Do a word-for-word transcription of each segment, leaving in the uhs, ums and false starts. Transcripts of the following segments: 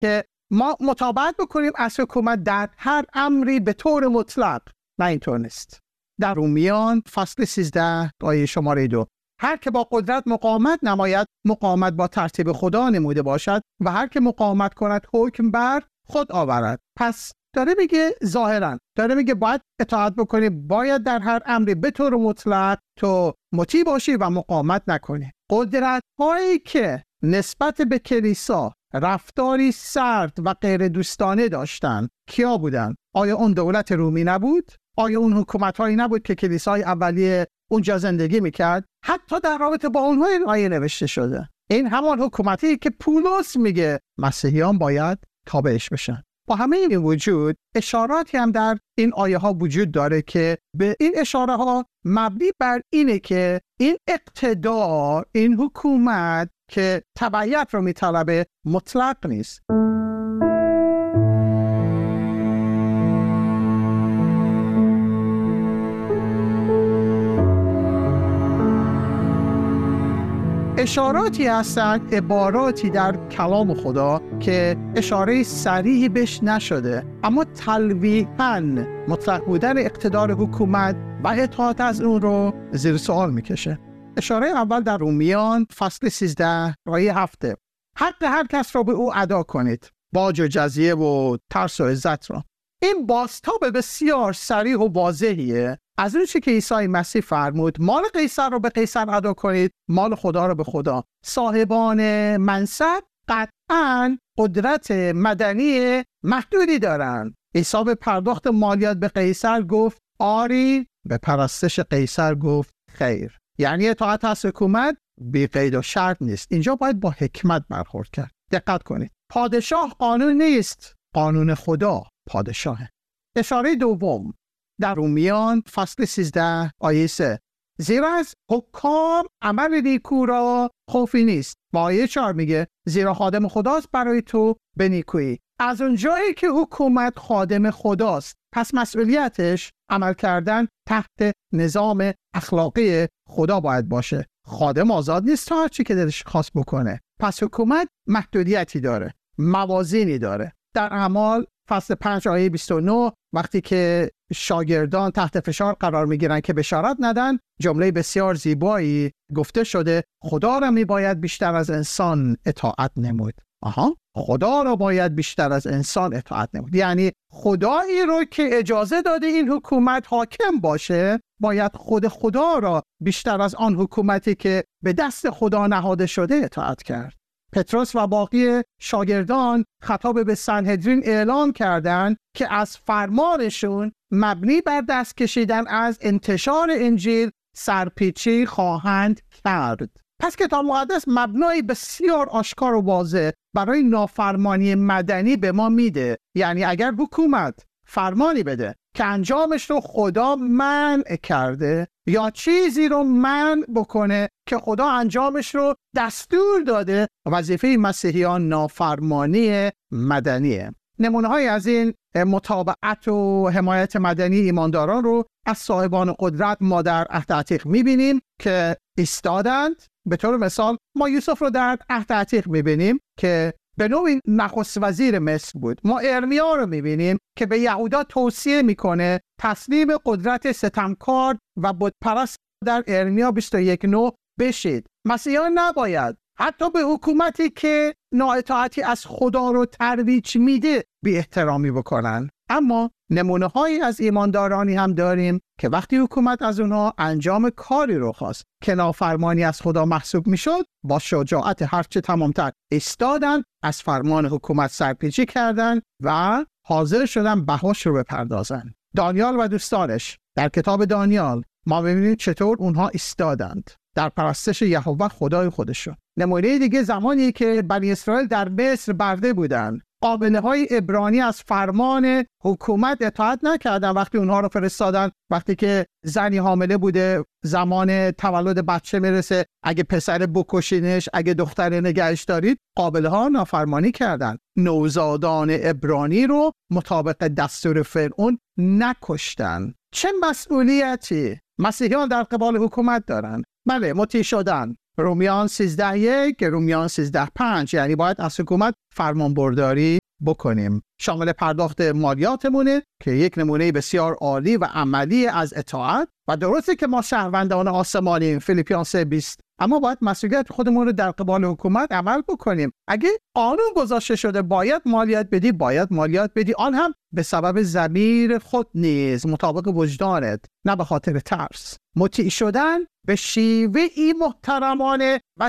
که ما مطابقت بکنیم از حکومت در هر امری به طور مطلق. نه اینطور نیست. در رومیان فصل سیزده آیه شماره دو: هر که با قدرت مقاومت نماید مقاومت با ترتیب خدا نموده باشد و هر که مقاومت کند حکم بر خود آورد. پس داره میگه ظاهرا داره میگه باید اطاعت بکنی، باید در هر امری به طور مطلق تو مطیع باشی و مقاومت نکنی. قدرت هایی که نسبت به کلیسا رفتاری سرد و غیر دوستانه داشتن کیا بودن؟ آیا اون دولت رومی نبود؟ آیا اون حکومت هایی نبود که کلیسای اولیه اونجا زندگی میکرد؟ حتی در رابطه با اونها این آیه نوشته شده. این همان حکومتی که پولس میگه مسیحیان باید تابعش بشن. با همه این وجود اشاراتی هم در این آیه ها وجود داره که به این اشاره ها مبنی بر اینه که این اقتدار، این حکومت که تبعیت رو میطلبه مطلق نیست. اشاراتی هستند، عباراتی در کلام خدا که اشاره صریحی بهش نشده، اما تلویحاً مطلق بودن اقتدار حکومت و اطاعت از اون رو زیر سوال میکشه. اشاره اول در رومیان فصل سیزده آیه هفته: حق هر کس را به او ادا کنید، باج و جزیه و ترس و عزت را. این بازتاب بسیار صریح و واضحیه از اون چی که عیسی مسیح فرمود: مال قیصر رو به قیصر ادا کنید، مال خدا رو به خدا. صاحبان منصب قطعاً قدرت مدنی محدودی دارن. عیسی به پرداخت مالیات به قیصر گفت آری، به پرستش قیصر گفت خیر. یعنی اطاعت از حکومت بی قید و شرط نیست. اینجا باید با حکمت برخورد کرد. دقت کنید، پادشاه قانون نیست، قانون خدا پادشاهه. اشاره دوم در رومیان فصل سیزده آیه سه: زیرا از حکام عمل نیکو را خوفی نیست. و آیه چهار میگه زیرا خادم خداست برای تو به نیکویی. از اونجایی که حکومت خادم خداست، پس مسئولیتش عمل کردن تحت نظام اخلاقی خدا باید باشه. خادم آزاد نیست تا هر چی که دلش خواست بکنه. پس حکومت محدودیتی داره، موازینی داره. در اعمال فصل پنج آیه بیست و نه وقتی که شاگردان تحت فشار قرار میگیرن که بشارت ندن، جمله بسیار زیبایی گفته شده: خدا را میباید بیشتر از انسان اطاعت نمود. آها، خدا را باید بیشتر از انسان اطاعت نمود. یعنی خدایی رو که اجازه داده این حکومت حاکم باشه، باید خود خدا را بیشتر از آن حکومتی که به دست خدا نهاده شده اطاعت کرد. پتروس و باقی شاگردان خطاب به سنهدرین اعلام کردند که از فرمانشون مبنی بر دست کشیدن از انتشار انجیل سرپیچی خواهند کرد. پس کتاب مقدس مبنای بسیار آشکار و واضح برای نافرمانی مدنی به ما میده. یعنی اگر حکومت فرمانی بده که انجامش رو خدا منع کرده یا چیزی رو منع بکنه که خدا انجامش رو دستور داده، وظیفه مسیحیان نافرمانی مدنیه. نمونه‌های از این مطابقت و حمایت مدنی ایمانداران رو از صاحبان قدرت ما در عهد عتیق می‌بینیم که ایستادند. به طور مثال ما یوسف رو در عهد عتیق می‌بینیم که به نوعی نخست وزیر مصر بود. ما ارمیا رو می‌بینیم که به یهودا توصیه می‌کنه تسلیم قدرت ستمکار و بتپرست در ارمیا بیست و یک نه بشید. مسیحیان نباید حتی به حکومتی که نااطاعتی از خدا رو ترویج میده بی احترامی بکنن. اما نمونه‌هایی از ایماندارانی هم داریم که وقتی حکومت از اونها انجام کاری رو خواست که نافرمانی از خدا محسوب میشد، با شجاعت هرچه تمامتر ایستادن، از فرمان حکومت سرپیچی کردن و حاضر شدن بهاش رو بپردازن. دانیال و دوستانش در کتاب دانیال ما ببینیم چطور اونها ایستادند در پرستش یهوه خدای خودشون. نمونه دیگه زمانی که بنی اسرائیل در مصر برده بودن، قابله های عبرانی از فرمان حکومت اطاعت نکردن. وقتی اونها رو فرستادن، وقتی که زنی حامله بوده زمان تولد بچه میرسه، اگه پسر بکشینش، اگه دختر نگهش دارید، قابله ها نافرمانی کردن. نوزادان عبرانی رو مطابق دستور فرعون نکشتن. چه مسئولیتی مسیحیان در قبال حکومت دارن؟ بله، مطیع شدن، رومیان سیزده یک، رومیان سیزده پنج، یعنی باید از حکومت فرمان برداری بکنیم. شامل پرداخت مالیاتمونه که یک نمونه بسیار عالی و عملی از اطاعت، و درسته که ما شهروندان آسمانیم، فیلیپیان سه بیست، اما باید مسئولیت خودمون رو در قبال حکومت عمل بکنیم. اگه قانون گذاشته شده باید مالیات بدی، باید مالیات بدی، آن هم به سبب ضمیر خود نیز، مطابق وجدانت، نه به خاطر ترس. مطیع شدن به شیوهی محترمانه و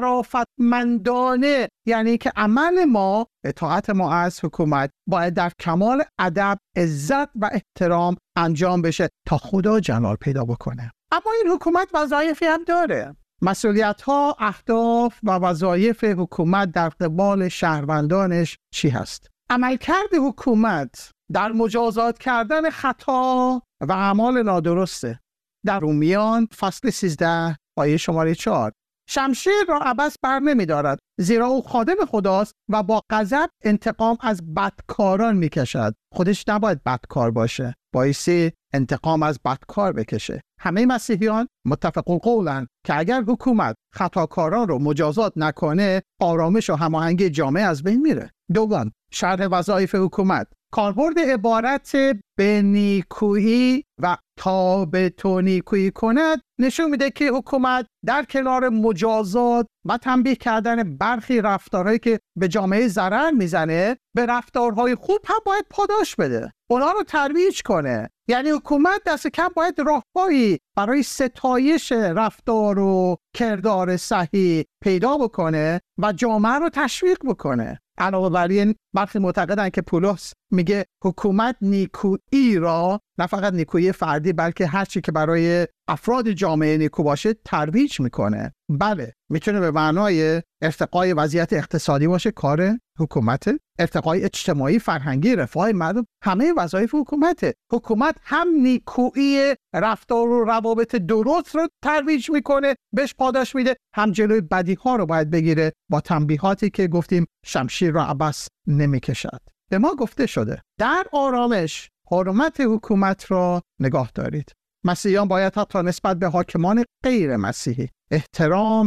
شرافتمندانه، یعنی که عمل ما، اطاعت ما از حکومت باید در کمال ادب، عزت و احترام انجام بشه تا خدا جلال پیدا بکنه. اما این حکومت وظایفی هم داره. مسئولیت‌ها، اهداف و وظایف حکومت در قبال شهروندانش چی هست؟ عملکرد حکومت در مجازات کردن خطا و اعمال نادرسته. در رومیان فصل سیزده آیه شماره چهار، شمشیر را عبث بر نمی دارد، زیرا او خادم خداست و با غضب انتقام از بدکاران می کشد. خودش نباید بدکار باشه، بایستی انتقام از بدکار بکشه. همه مسیحیان متفق القولن که اگر حکومت خطاکاران رو مجازات نکنه، آرامش و هماهنگی جامعه از بین میره. دوم، شرح وظایف حکومت. کاربرد عبارت به نیکویی و تا به تو نیکویی کند نشون میده که حکومت در کنار مجازات و تنبیه کردن برخی رفتارهایی که به جامعه ضرر میزنه، به رفتارهای خوب هم باید پاداش بده، اونا رو ترویج کنه. یعنی حکومت دست کم باید راههایی برای ستایش رفتار و کردار صحیح پیدا بکنه و جامعه رو تشویق بکنه. علاوه بر این، برخی معتقدن که پولس میگه حکومت نیکویی را، نه فقط نیکویی فردی بلکه هر چی که برای افراد جامعه نیکو باشه ترویج میکنه. بله، میتونه به معنای ارتقای وضعیت اقتصادی باشه، کار حکومت، ارتقای اجتماعی، فرهنگی، رفاه مردم، همه وظایف حکومته. حکومت هم نیکویی رفتار و روابط درست رو ترویج میکنه، بهش پاداش میده، هم جلوی بدی ها رو باید بگیره با تنبیهاتی که گفتیم شمشیر را عبث نمیکشد. به ما گفته شده در آرامش حرمت حکومت را نگاه دارید. مسیحیان باید حتی نسبت به حاکمان غیر مسیحی احترام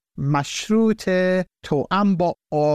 مشروط توأم با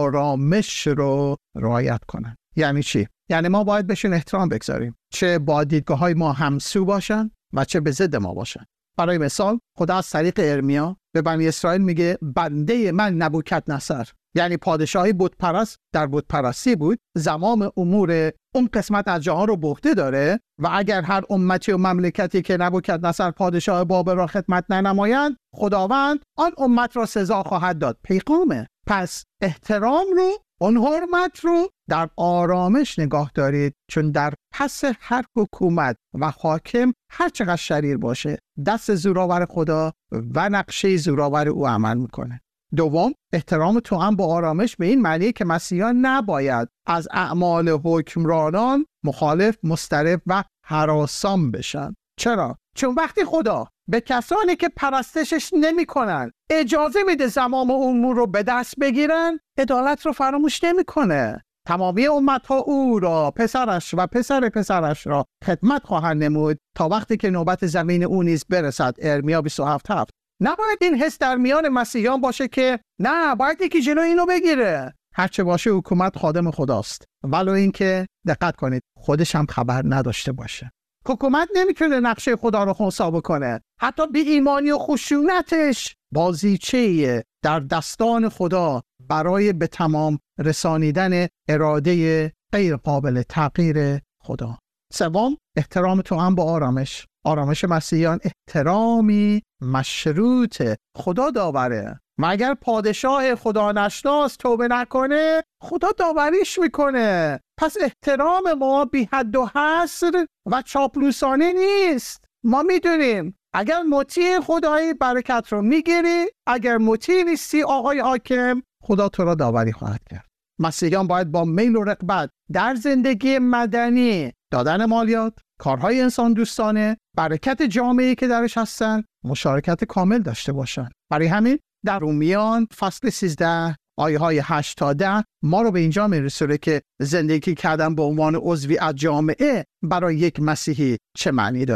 آرامش رو رعایت کنند. یعنی چی؟ یعنی ما باید بهشون احترام بگذاریم، چه با دیدگاه‌های ما همسو باشن و چه به ضد ما باشن. برای مثال، خدا از طریق ارمیا به بنی اسرائیل میگه بنده من نبوکدنصر، یعنی پادشاهی بتپرست در بتپرستی بود، زمام امور اون قسمت از جهان رو به عهده داره و اگر هر امتی و مملکتی که نبوکدنصر پادشاه بابل را خدمت ننمایند، خداوند آن امت را سزا خواهد داد. پیغامه. پس احترام رو، اون حرمت رو در آرامش نگاه دارید، چون در پس هر حکومت و حاکم هر چقدر شریر باشه، دست زورآور خدا و نقشه زورآور او عمل میکنه. دوم، احترام توأم با آرامش به این معنی که مسیحیان نباید از اعمال حکمرانان مخالف، مضطرب و هراسان بشن. چرا؟ چون وقتی خدا به کسانی که پرستشش نمی کنن اجازه میده زمام امور رو به دست بگیرن، عدالت رو فراموش نمی کنه. تمامی امتها او را، پسرش و پسر پسرش را خدمت خواهند نمود تا وقتی که نوبت زمین او نیز برسد. ارمیا بیست و هفت هفت. نباید این حس در میان مسیحیان باشه که نه، باید یکی جلو اینو بگیره. هرچه باشه حکومت خادم خداست، ولو اینکه دقت کنید خودش هم خبر نداشته باشه. حکومت نمیتونه نقشه خدا رو خنثی بکنه. حتی بی ایمانی و خشونتش بازیچه‌ایه در دستان خدا برای به تمام رسانیدن اراده غیر قابل تغییر خدا. سوم، احترام توأم با آرامش. آرامش مسیحیان احترامی مشروط خدا داوره و اگر پادشاه خدا نشناس توبه نکنه، خدا داوریش میکنه. پس احترام ما بی حد و حصر و چاپلوسانه نیست. ما میدونیم اگر مطیع خدایی برکت رو میگیری، اگر مطیع نیستی آقای حاکم، خدا تو را داوری خواهد کرد. مسیحیان باید با میل و رغبت در زندگی مدنی، دادن مالیات، کارهای انسان دوستانه، برکت جامعه‌ای که درش هستن، مشارکت کامل داشته باشن. برای همین در رومیان فصل سیزده آیه های هشت تا ده ما رو به اینجا میرسونه که زندگی کردن به عنوان عضوی از جامعه برای یک مسیحی چه معنی داره.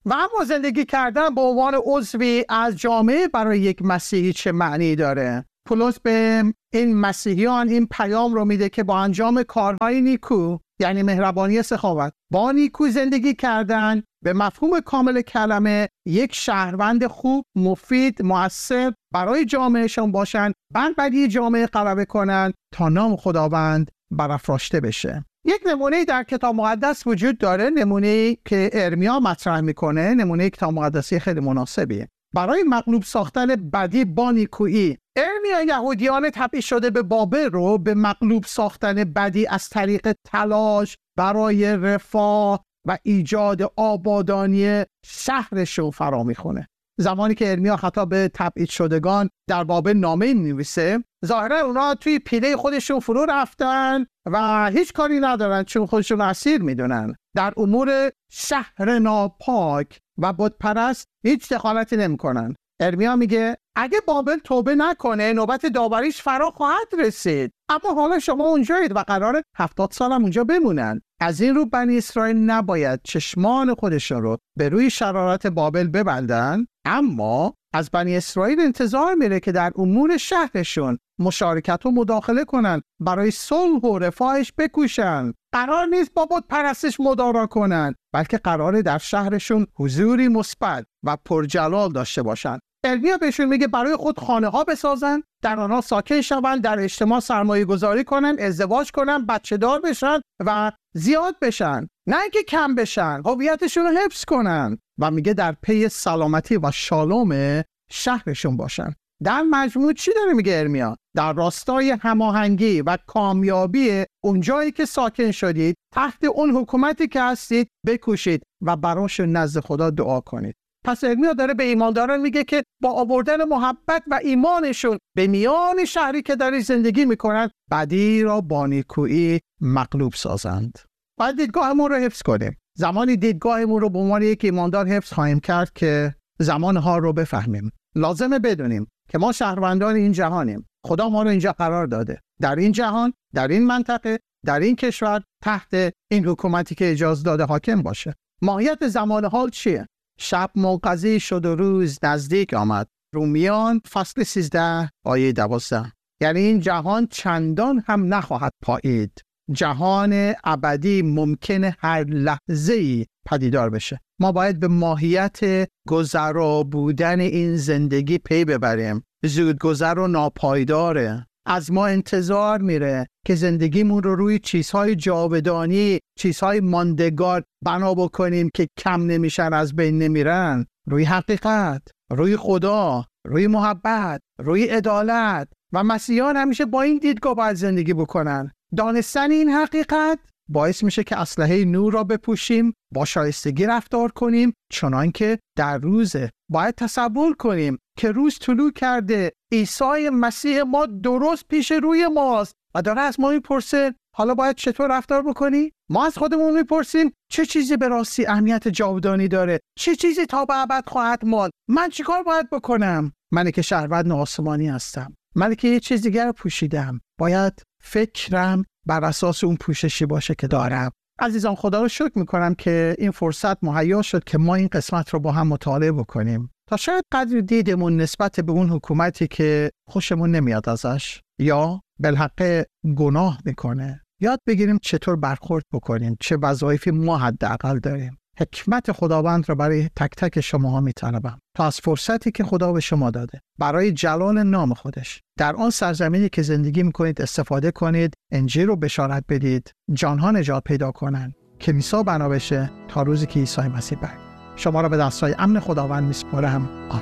و اما زندگی کردن به عنوان عضوی از جامعه برای یک مسیحی چه معنی داره؟ پولس به این مسیحیان این پیام رو میده که با انجام کارهای نیکو، یعنی مهربانی، سخاوت، با نیکو زندگی کردن، به مفهوم کامل کلمه یک شهروند خوب، مفید، مؤثر برای جامعهشون باشن، بعد بعدی جامعه غلبه کنن تا نام خداوند برافراشته بشه. یک نمونه در کتاب مقدس وجود داره، نمونه که ارمیا مطرح میکنه، نمونه کتاب مقدسی خیلی مناسبیه برای مغلوب ساختن بدی با نیکویی. ارمیا یهودیان تبعید شده به بابل رو به مغلوب ساختن بدی از طریق تلاش برای رفاه و ایجاد آبادانی شهرشون فرا میخونه. زمانی که ارمیا خطاب به تبعید شدگان در بابل نامه نویسه، ظاهرا اونا توی پیله خودشون فرو رفتن و هیچ کاری ندارن، چون خودشون اسیر میدونن. در امور شهر ناپاک و بت پرست هیچ دخالتی نمیکنن. ارمیا میگه اگه بابل توبه نکنه نوبت داوریش فرا خواهد رسید، اما حالا شما اونجایید و قراره هفتاد سال هم اونجا بمونن. از این رو بنی اسرائیل نباید چشمان خودشون رو به روی شرارت بابل ببندن، اما از بنی اسرائیل انتظار میره که در امور شهرشون مشارکت و مداخله کنن، برای صلح و رفاهش بکوشن. قرار نیست با بت پرستش مدارا کنن، بلکه قراره در شهرشون حضوری مثبت و پرجلال داشته باشن. ارمیا بهشون میگه برای خود خانه ها بسازن، در آنها ساکن شون، در اجتماع سرمایه گذاری کنن، ازدواج کنن، بچه دار بشن و زیاد بشن، نه اینکه کم بشن، هویتشون رو حفظ کنن. و میگه در پی سلامتی و شالوم شهرشون باشن. در مجموع چی داره میگه ارمیا؟ در راستای هماهنگی و کامیابی اون جایی که ساکن شدید، تحت اون حکومتی که هستید بکوشید و براشون نزد خدا دعا کنید. پس ارمیا داره به ایمانداران میگه که با آوردن محبت و ایمانشون به میان شهری که داری زندگی میکنن، بدی را با نیکویی مغلوب سازند. باید دیدگاهمون رو حفظ کنیم. زمانی دیدگاهمون رو به عنوان یک ایماندار حفظ خواهیم کرد که زمانها رو بفهمیم. لازمه بدونیم که ما شهروندان این جهانیم. خدا ما رو اینجا قرار داده، در این جهان، در این منطقه، در این کشور، تحت این حکومتی که اجازه داده حاکم باشه. ماهیت زمان حال چیه؟ شب منقضی شد و روز نزدیک آمد. رومیان فصل سیزده آیه دوازده. یعنی این جهان چندان هم نخواهد پایید. جهان ابدی ممکنه هر لحظه‌ای پدیدار بشه. ما باید به ماهیت گذرا بودن این زندگی پی ببریم. زودگذر و ناپایداره. از ما انتظار میره که زندگیمون رو روی چیزهای جاودانی، چیزهای ماندگار بنا بکنیم که کم نمیشن، از بین نمیرن. روی حقیقت، روی خدا، روی محبت، روی عدالت. و مسیحیان همیشه با این دیدگاه باید زندگی بکنن. دانستن این حقیقت باعث میشه که اسلحه نور را بپوشیم، با شایستگی رفتار کنیم، چنان که در روزه. باید تصور کنیم که روز طلوع کرده، عیسی مسیح ما درست پیش روی ماست و داره از ما میپرسه حالا باید چطور رفتار بکنی؟ ما از خودمون میپرسیم چه چیزی به راستی اهمیت جاودانی داره؟ چه چیزی تا به ابد خواهد ماند؟ من چیکار باید بکنم؟ من که شهروند آسمانی هستم، من که یه چیز دیگر رو پوشیدم، باید فکرم بر اساس اون پوششی باشه که دارم. عزیزان، خدا رو شکر میکنم که این فرصت مهیا شد که ما این قسمت رو با هم مطالعه بکنیم تا شاید قدر دیدمون نسبت به اون حکومتی که خوشمون نمیاد ازش یا بالحق گناه میکنه یاد بگیریم چطور برخورد بکنیم، چه وظایفی ما حداقل داریم. حکمت خداوند رو برای تک تک شماها میطلبم تا از فرصتی که خدا به شما داده برای جلال نام خودش در آن سرزمینی که زندگی میکنید استفاده کنید، انجیل رو بشارت بدید، جانها نجات پیدا کنن، کلیسا بنا بشه تا روزی که عیسی مسیح برگرده. شما را به دستای امن خداوند میسپارم. آمین.